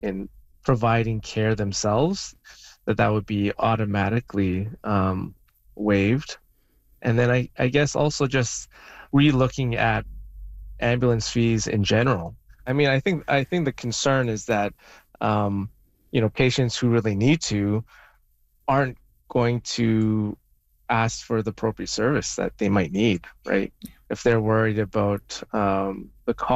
in providing care themselves, that would be automatically waived. And then I guess also just re-looking at ambulance fees in general. I mean, I think the concern is that um, patients who really need to aren't going to ask for the appropriate service that they might need, right? If they're worried about the cost